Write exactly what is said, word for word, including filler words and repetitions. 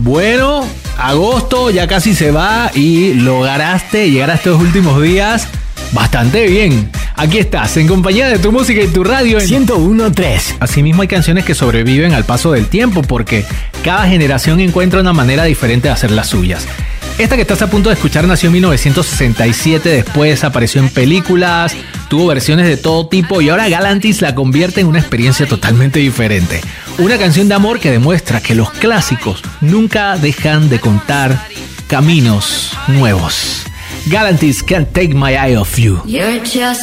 Bueno, agosto ya casi se va y lograste llegar a estos últimos días bastante bien. Aquí estás, en compañía de tu música y tu radio en ciento uno punto tres. Asimismo hay canciones que sobreviven al paso del tiempo porque cada generación encuentra una manera diferente de hacer las suyas. Esta que estás a punto de escuchar nació en mil novecientos sesenta y siete, después apareció en películas, tuvo versiones de todo tipo y ahora Galantis la convierte en una experiencia totalmente diferente. Una canción de amor que demuestra que los clásicos nunca dejan de contar caminos nuevos. Galantis, Can't Take My Eye Off You. You're just